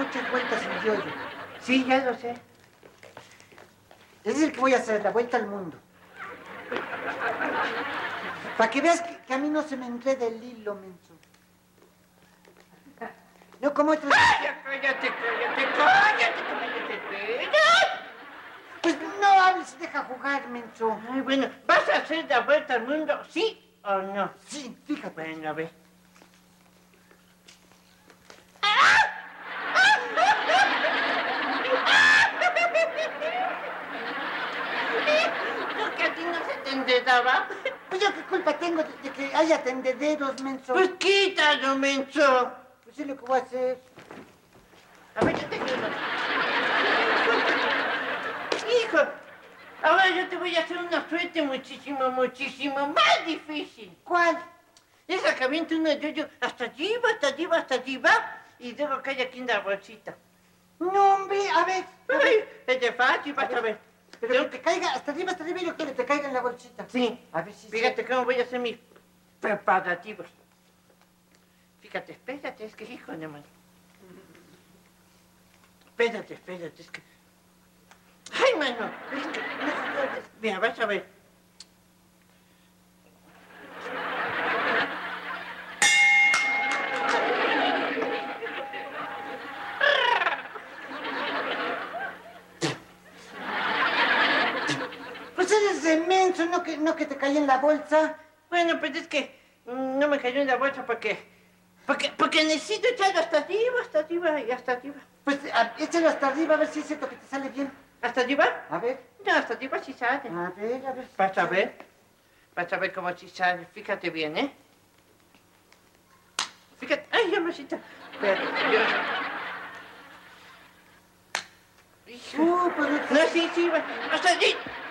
muchas vueltas en yo-yo. Sí, ya lo sé. Es decir, que voy a hacer la vuelta al mundo. Para que veas que a mí no se me enreda el hilo, menso. No como otros... Cállate. Pues no hables, deja jugar, menso. Ay, bueno, ¿vas a hacer la vuelta al mundo, sí o no? Sí, fíjate. Bueno, a ver. ¿No que a ti no se te enredaba? Pues yo qué culpa tengo de que haya tendederos, menso. Pues quítalo, menso. Pues es lo que voy a hacer. A ver, yo te ayudo. Hijo, ahora yo te voy a hacer una suerte muchísimo más difícil. ¿Cuál? Esa que avienta una yo hasta arriba, y luego cae aquí en la bolsita. No, hombre, a ver. Ay, es de fácil, vas a ver. Pero que te caiga hasta arriba y yo quiero que te caiga en la bolsita. Sí, A ver si... fíjate cómo voy a hacer mis preparativos. Fíjate, espérate, es que hijo de mano. Espérate, es que... ¡Ay, mano! Es que... Mira, vas a ver. Pues eres menso, no que te caiga en la bolsa. Bueno, pues es que no me cayó en la bolsa porque necesito echarlo hasta arriba y hasta arriba. Pues échalo hasta arriba a ver si es cierto que te sale bien. ¿Hasta arriba? A ver. No, hasta arriba sí sale. A ver. Vas a ver cómo sí sale. Fíjate bien, ¿eh? Fíjate. ¡Ay, amasita! Espérate, Pues no, sí, va. Hasta allí.